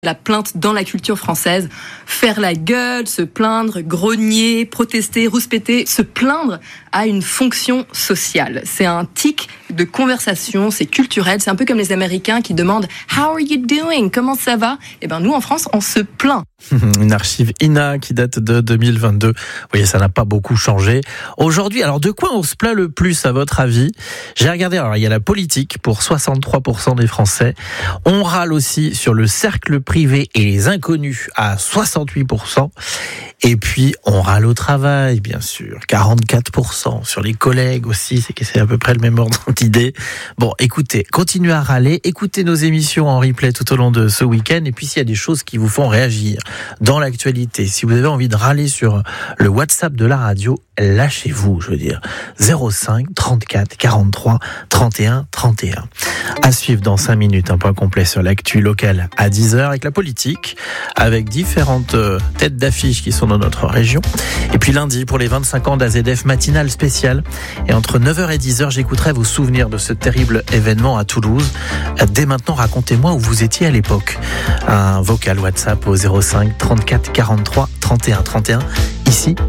La plainte dans la culture française, faire la gueule, se plaindre, grogner, protester, rouspéter, se plaindre a une fonction sociale. C'est un tic de conversation, c'est culturel, c'est un peu comme les Américains qui demandent « How are you doing ?» Comment ça va ? Eh ben nous en France, on se plaint. Une archive INA qui date de 2022. Vous voyez, ça n'a pas beaucoup changé. Aujourd'hui, alors de quoi on se plaint le plus à votre avis ? J'ai regardé, alors il y a la politique pour 63% des Français. On râle aussi sur le cercle privé et les inconnus à 68%. Et puis, on râle au travail, bien sûr, 44%. Sur les collègues aussi, c'est à peu près le même ordre d'idée. Bon, écoutez, continuez à râler, écoutez nos émissions en replay tout au long de ce week-end. Et puis, s'il y a des choses qui vous font réagir dans l'actualité, si vous avez envie de râler sur le WhatsApp de la radio, lâchez-vous, je veux dire. 05 34 43 31 31. À suivre dans 5 minutes, un point complet sur l'actu locale à 10h avec la politique, avec différentes têtes d'affiche qui sont dans notre région. Et puis lundi, pour les 25 ans d'AZF matinale spéciale. Et entre 9h et 10h, j'écouterai vos souvenirs de ce terrible événement à Toulouse. Dès maintenant, racontez-moi où vous étiez à l'époque. Un vocal WhatsApp au 05 34 43 31 31. Ici,